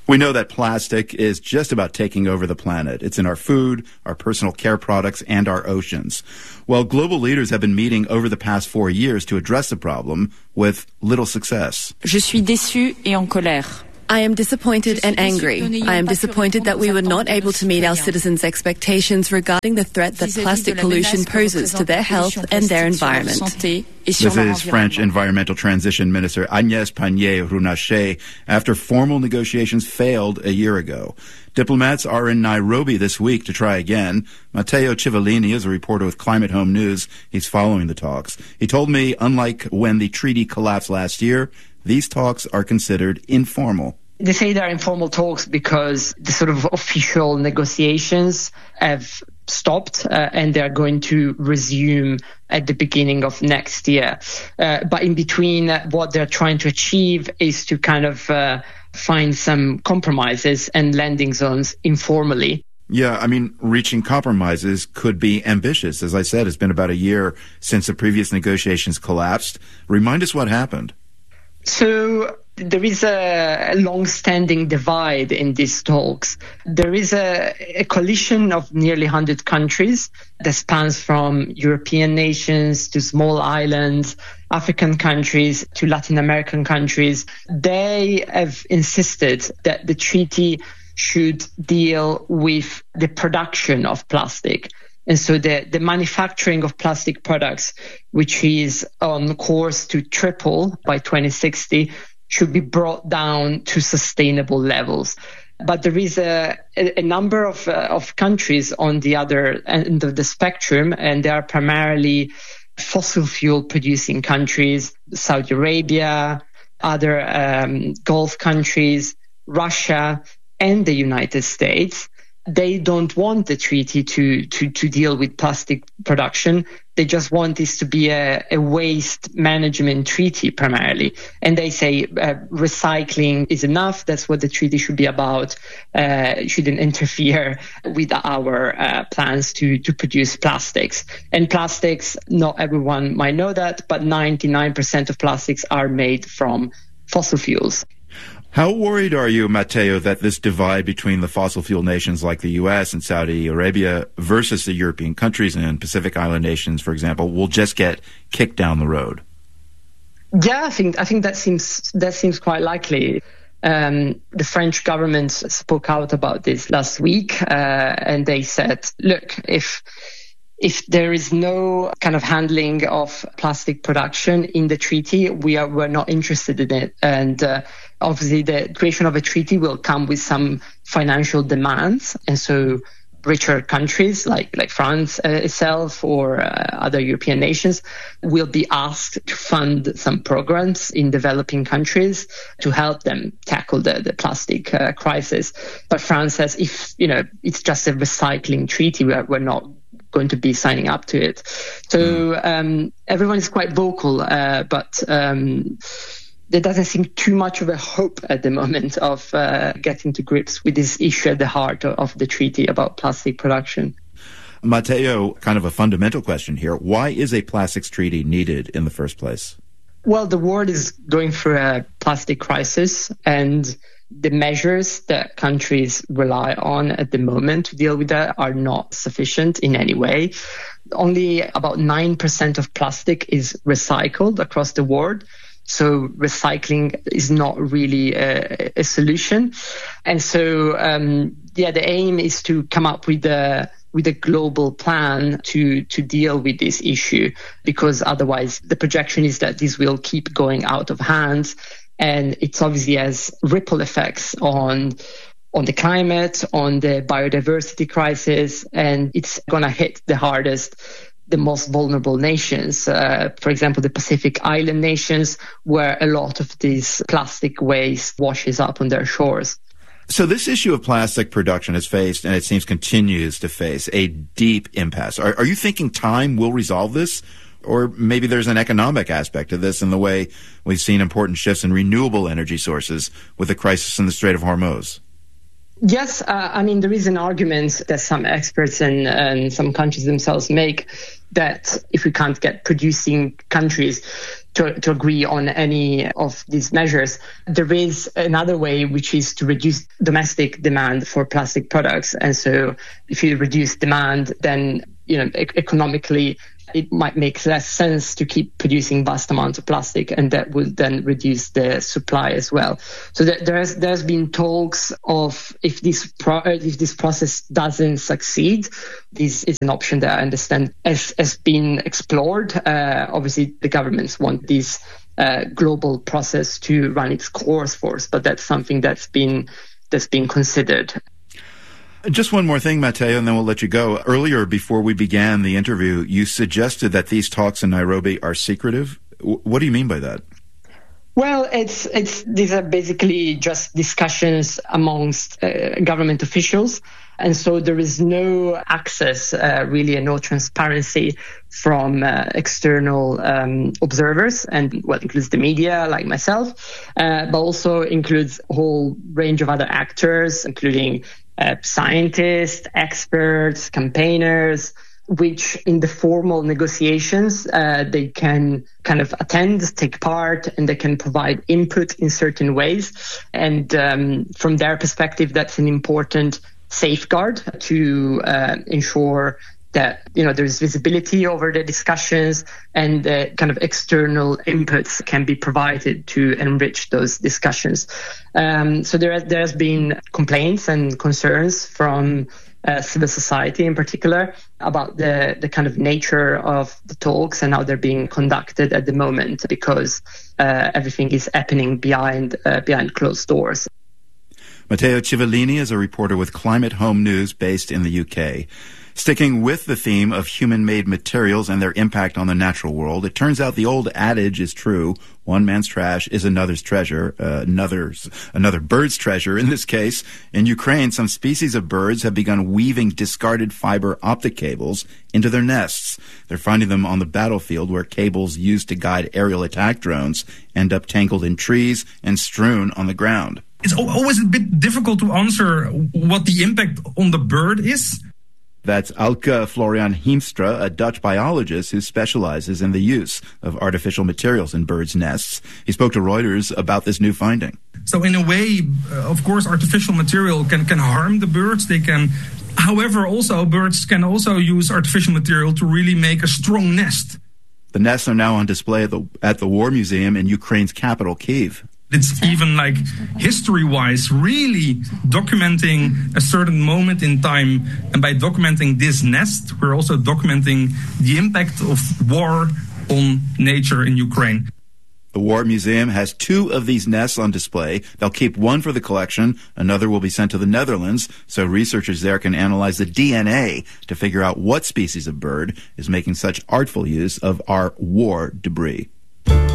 We know that plastic is just about taking over the planet. It's in our food, our personal care products, and our oceans. Well, global leaders have been meeting over the past 4 years to address the problem with little success. Je suis déçue et en colère. I am disappointed and angry. I am disappointed that we were not able to meet our citizens' expectations regarding the threat that plastic pollution poses to their health and their environment. This is French Environmental Transition Minister Agnès Pannier-Runacher after formal negotiations failed a year ago. Diplomats are in Nairobi this week to try again. Matteo Civillini is a reporter with Climate Home News. He's following the talks. He told me, unlike when the treaty collapsed last year, these talks are considered informal. They say they're informal talks because the sort of official negotiations have stopped and they're going to resume at the beginning of next year. But in between, what they're trying to achieve is to kind of find some compromises and landing zones informally. Yeah, I mean, reaching compromises could be ambitious. As I said, it's been about a year since the previous negotiations collapsed. Remind us what happened. So there is a long-standing divide in these talks. There is a coalition of nearly 100 countries that spans from European nations to small islands, African countries to Latin American countries. They have insisted that the treaty should deal with the production of plastic. And so the manufacturing of plastic products, which is on course to triple by 2060, should be brought down to sustainable levels. But there is a number of countries on the other end of the spectrum, and they are primarily fossil fuel producing countries, Saudi Arabia, other Gulf countries, Russia, and the United States. They don't want the treaty to deal with plastic production. They just want this to be a waste management treaty primarily. And they say recycling is enough. That's what the treaty should be about. It shouldn't interfere with our plans to produce plastics. And plastics, not everyone might know that, but 99% of plastics are made from fossil fuels. How worried are you, Matteo, that this divide between the fossil fuel nations like the U.S. and Saudi Arabia versus the European countries and Pacific Island nations, for example, will just get kicked down the road? Yeah, I think that seems quite likely. The French government spoke out about this last week, and they said, look, if there is no kind of handling of plastic production in the treaty, we're not interested in it. And obviously, the creation of a treaty will come with some financial demands. And so richer countries like France itself or other European nations will be asked to fund some programs in developing countries to help them tackle the plastic crisis. But France says, if it's just a recycling treaty, we're not going to be signing up to it. So everyone is quite vocal, but there doesn't seem too much of a hope at the moment of getting to grips with this issue at the heart of the treaty about plastic production. Matteo, kind of a fundamental question here. Why is a plastics treaty needed in the first place? Well, the world is going through a plastic crisis, and the measures that countries rely on at the moment to deal with that are not sufficient in any way. Only about 9% of plastic is recycled across the world. So recycling is not really a solution. And so, the aim is to come up with a global plan to deal with this issue, because otherwise the projection is that this will keep going out of hand. And it obviously has ripple effects on the climate, on the biodiversity crisis, and it's going to hit the hardest the most vulnerable nations. For example, the Pacific Island nations, where a lot of this plastic waste washes up on their shores. So this issue of plastic production has faced, and it seems continues to face, a deep impasse. Are you thinking time will resolve this? Or maybe there's an economic aspect to this in the way we've seen important shifts in renewable energy sources with the crisis in the Strait of Hormuz. Yes, there is an argument that some experts and some countries themselves make that if we can't get producing countries to agree on any of these measures. There is another way, which is to reduce domestic demand for plastic products. And so if you reduce demand, then, economically, it might make less sense to keep producing vast amounts of plastic, and that would then reduce the supply as well. So there's been talks of if this process doesn't succeed, this is an option that I understand has been explored. Obviously, the governments want this global process to run its course for us, but that's something that's been considered. Just one more thing, Matteo, and then we'll let you go. Earlier, before we began the interview, you suggested that these talks in Nairobi are secretive. What do you mean by that? Well, these are basically just discussions amongst government officials. And so there is no access, really, and no transparency from external observers, and what includes the media, like myself, but also includes a whole range of other actors, including scientists, experts, campaigners, which in the formal negotiations, they can kind of attend, take part, and they can provide input in certain ways. And from their perspective, that's an important safeguard to ensure that, there's visibility over the discussions, and kind of external inputs can be provided to enrich those discussions. So there's been complaints and concerns from civil society in particular about the kind of nature of the talks and how they're being conducted at the moment, because everything is happening behind closed doors. Matteo Civillini is a reporter with Climate Home News based in the UK. Sticking with the theme of human-made materials and their impact on the natural world, it turns out the old adage is true. One man's trash is another's treasure, another bird's treasure in this case. In Ukraine, some species of birds have begun weaving discarded fiber optic cables into their nests. They're finding them on the battlefield, where cables used to guide aerial attack drones end up tangled in trees and strewn on the ground. It's always a bit difficult to answer what the impact on the bird is. That's Alke Florian Hiemstra, a Dutch biologist who specializes in the use of artificial materials in birds' nests. He spoke to Reuters about this new finding. So in a way, of course, artificial material can harm the birds. However, also birds can also use artificial material to really make a strong nest. The nests are now on display at the War Museum in Ukraine's capital, Kyiv. It's even history-wise really documenting a certain moment in time. And by documenting this nest, we're also documenting the impact of war on nature in Ukraine. The War Museum has 2 of these nests on display. They'll keep one for the collection. Another will be sent to the Netherlands, so researchers there can analyze the DNA to figure out what species of bird is making such artful use of our war debris.